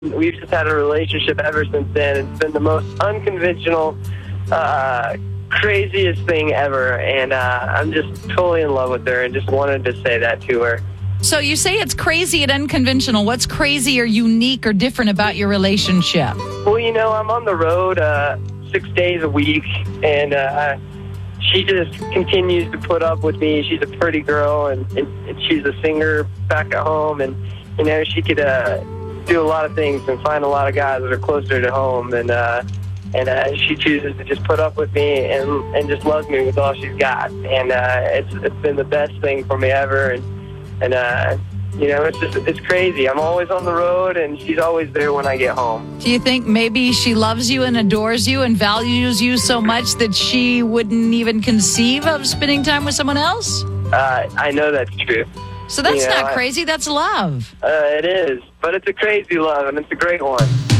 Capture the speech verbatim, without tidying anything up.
We've just had a relationship ever since then. It's been the most unconventional, uh, craziest thing ever, and uh, I'm just totally in love with her and just wanted to say that to her. So you say it's crazy and unconventional. What's crazy or unique or different about your relationship? Well, you know, I'm on the road uh, six days a week, and uh, she just continues to put up with me. She's a pretty girl, and, and, and she's a singer back at home, and, you know, she could uh, do a lot of things and find a lot of guys that are closer to home, and uh, and uh, she chooses to just put up with me and, and just loves me with all she's got. And uh, it's, it's been the best thing for me ever, and And, uh, you know, it's just, it's crazy. I'm always on the road, and she's always there when I get home. Do you think maybe she loves you and adores you and values you so much that she wouldn't even conceive of spending time with someone else? Uh, I know that's true. So that's You know, not I- crazy. That's love. Uh, it is, but it's a crazy love, and it's a great one.